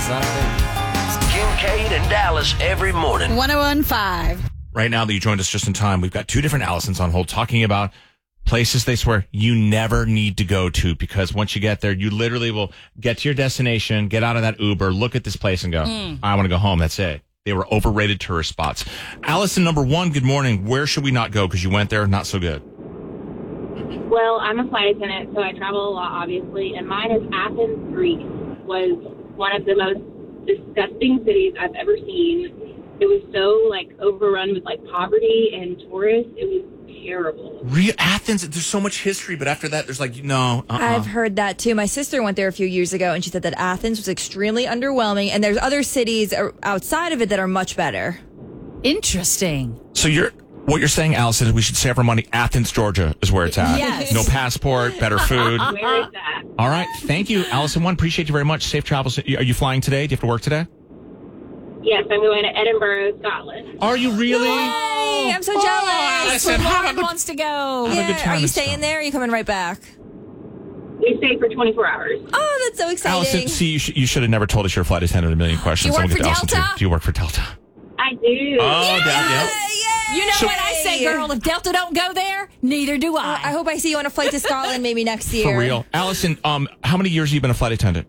It's Kincaid and Dallas every morning. 101.5. Right now that you joined us just in time, we've got two different Allisons on hold talking about places they swear you never need to go to, because once you get there, you literally will get to your destination, get out of that Uber, look at this place and go, I want to go home. That's it. They were overrated tourist spots. Allison, number one, good morning. Where should we not go? Because you went there, not so good. Well, I'm a flight attendant, so I travel a lot, obviously, and mine is Athens, Greece. Was one of the most disgusting cities I've ever seen. It was so, overrun with, poverty and tourists. It was terrible. Athens, there's so much history, but after that, there's no. I've heard that, too. My sister went there a few years ago, and she said that Athens was extremely underwhelming, and there's other cities outside of it that are much better. Interesting. So what you're saying, Allison, is we should save our money. Athens, Georgia is where it's at. Yes. No passport, better food. Where is that? All right. Thank you, Allison. Appreciate you very much. Safe travels. Are you flying today? Do you have to work today? Yes, I'm going to Edinburgh, Scotland. Are you really? Yay, I'm so jealous. Listen, Lauren wants to go. Have a good time Are you in staying Scotland. there or are you coming right back? We stay for 24 hours. Oh, that's so exciting. Allison, see, you should have never told us you're a flight attendant a million questions. You work Then we'll get for to Allison, Delta? too. Do you work for Delta? I do. Oh, yeah. You know what I say, girl? If Delta don't go there, neither do I. I hope I see you on a flight to Scotland maybe next year. For real. Allison, how many years have you been a flight attendant?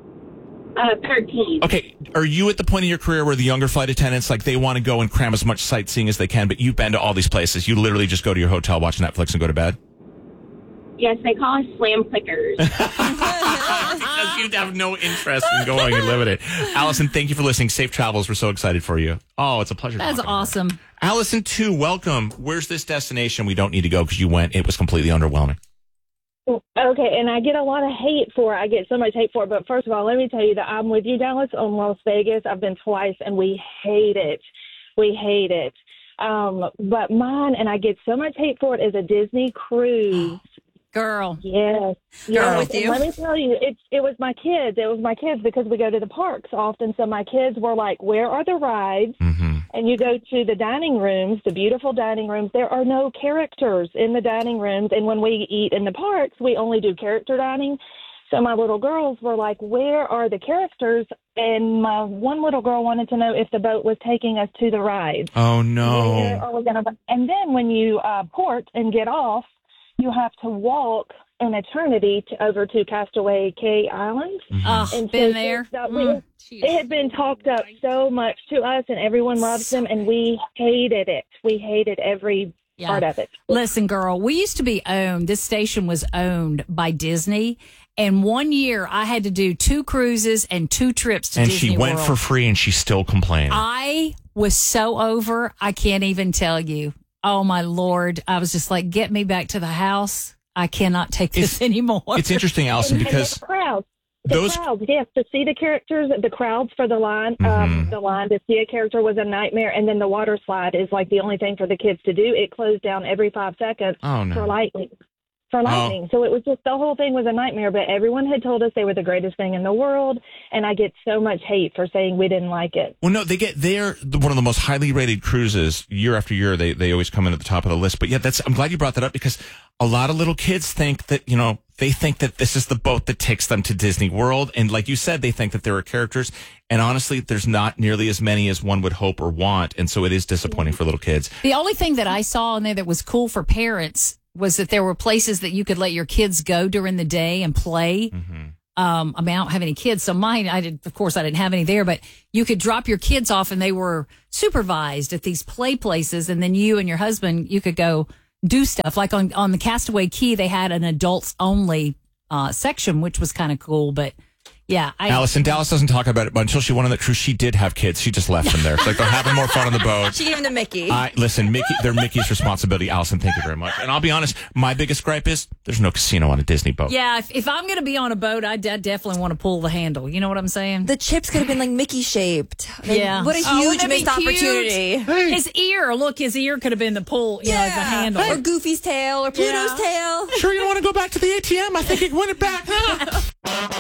13. Okay, are you at the point in your career where the younger flight attendants, they want to go and cram as much sightseeing as they can, but you've been to all these places. You literally just go to your hotel, watch Netflix, and go to bed? Yes, they call us slam clickers. Because you have no interest in going and living it. Allison, thank you for listening. Safe travels. We're so excited for you. Oh, it's a pleasure. That's talking to you. awesome. Allison, too, welcome. Where's this destination we don't need to go because you went? It was completely underwhelming. Okay, and I get a lot of hate for it. I get so much hate for it. But first of all, let me tell you that I'm with you, Dallas, on Las Vegas. I've been twice, and we hate it. We hate it. But mine, and I get so much hate for it, is a Disney cruise. Girl. Yes. Girl, with And you. let me tell you, it was my kids. It was my kids because we go to the parks often. So my kids were like, where are the rides? Mm-hmm. And you go to the dining rooms, the beautiful dining rooms. There are no characters in the dining rooms. And when we eat in the parks, we only do character dining. So my little girls were like, where are the characters? And my one little girl wanted to know if the boat was taking us to the rides. Oh, no. Where are we gonna? And then when you port and get off, you have to walk an eternity over to Castaway Cay Island. Oh, And been so there. it had been talked up so much to us, and everyone loves them, and we hated it. We hated every part of it. Listen, girl, we used to be owned. This station was owned by Disney. And one year I had to do 2 cruises and 2 trips to And Disney she went World. for free, and she still complained. I was so over, I can't even tell you. Oh, my Lord. I was just like, get me back to the house. I cannot take this anymore. It's interesting, Allison, And because the crowds. those- Crowds, yes, to see the characters, the crowds for the line, the line to see a character was a nightmare, and then the water slide is the only thing for the kids to do. It closed down every 5 seconds Oh, no. for lightning. So it was just, the whole thing was a nightmare, but everyone had told us they were the greatest thing in the world, and I get so much hate for saying we didn't like it. Well, no, they're one of the most highly rated cruises year after year. They always come in at the top of the list. But yeah, I'm glad you brought that up, because a lot of little kids think that, they think that this is the boat that takes them to Disney World. And like you said, they think that there are characters. And honestly, there's not nearly as many as one would hope or want. And so it is disappointing for little kids. The only thing that I saw in there that was cool for parents was that there were places that you could let your kids go during the day and play. I mean, I don't have any kids, so mine, of course, I didn't have any there, but you could drop your kids off and they were supervised at these play places. And then you and your husband, you could go do stuff. Like on the Castaway Cay, they had an adults only section, which was kind of cool. But yeah, Allison, Dallas doesn't talk about it, but until she went on that cruise, she did have kids. She just left them there. It's like they're having more fun on the boat. She gave him to Mickey. Listen, they're Mickey's responsibility. Allison, thank you very much. And I'll be honest, my biggest gripe is there's no casino on a Disney boat. Yeah, if I'm going to be on a boat, I definitely want to pull the handle. You know what I'm saying? The chips could have been Mickey shaped. Yeah. What a wouldn't huge that be missed cute? opportunity. His ear could have been the pull, the handle. Or Goofy's tail or Pluto's tail. Sure you don't want to go back to the ATM? I think you can win it back now.